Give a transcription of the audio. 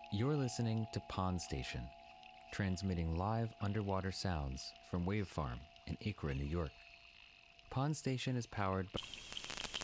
You're listening to Pond Station, transmitting live underwater sounds from Wave Farm in Acra, New York. Pond Station is powered by